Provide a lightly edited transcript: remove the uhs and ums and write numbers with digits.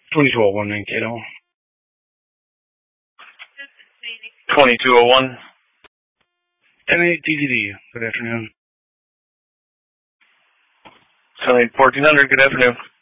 2201 Mankato. 2201. 10-8 DTD. Good afternoon. 10-8 1400. Good afternoon.